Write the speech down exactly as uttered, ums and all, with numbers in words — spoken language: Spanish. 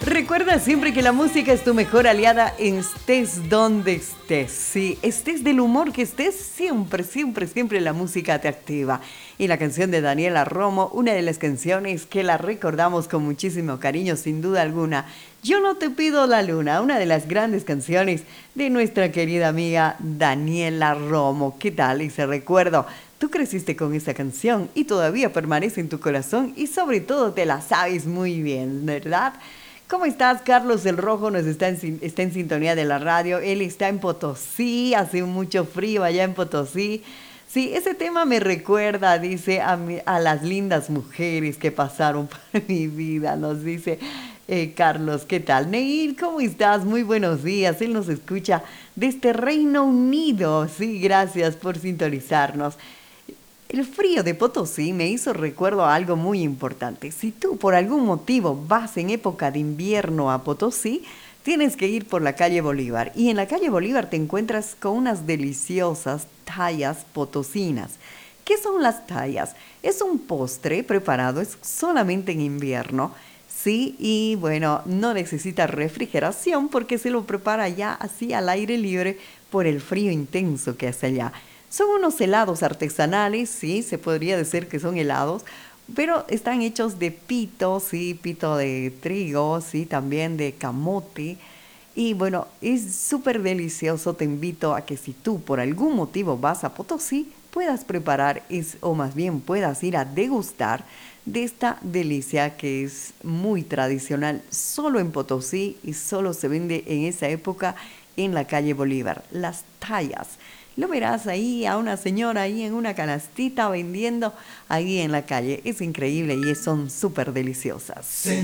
Recuerda siempre que la música es tu mejor aliada, estés donde estés. Sí, estés del humor que estés, siempre, siempre, siempre la música te activa. Y la canción de Daniela Romo, una de las canciones que la recordamos con muchísimo cariño, sin duda alguna. Yo no te pido la luna, una de las grandes canciones de nuestra querida amiga Daniela Romo. ¿Qué tal ese recuerdo? Tú creciste con esa canción y todavía permanece en tu corazón y sobre todo te la sabes muy bien, ¿verdad? ¿Cómo estás? Carlos el Rojo nos está en, está en sintonía de la radio. Él está en Potosí, hace mucho frío allá en Potosí. Sí, ese tema me recuerda, dice, a, mi, a las lindas mujeres que pasaron por mi vida, nos dice eh, Carlos. ¿Qué tal? Neil, ¿cómo estás? Muy buenos días. Él nos escucha desde Reino Unido. Sí, gracias por sintonizarnos. El frío de Potosí me hizo recuerdo a algo muy importante. Si tú por algún motivo vas en época de invierno a Potosí, tienes que ir por la calle Bolívar. Y en la calle Bolívar te encuentras con unas deliciosas tallas potosinas. ¿Qué son las tallas? Es un postre preparado es solamente en invierno. Sí, y bueno, no necesita refrigeración porque se lo prepara ya así al aire libre por el frío intenso que hace allá. Son unos helados artesanales, sí, se podría decir que son helados, pero están hechos de pito, sí, pito de trigo, sí, también de camote. Y bueno, es súper delicioso. Te invito a que si tú por algún motivo vas a Potosí, puedas preparar, es, o más bien puedas ir a degustar de esta delicia que es muy tradicional, solo en Potosí y solo se vende en esa época en la calle Bolívar, las tallas. Lo verás ahí a una señora ahí en una canastita vendiendo ahí en la calle. Es increíble y son súper deliciosas.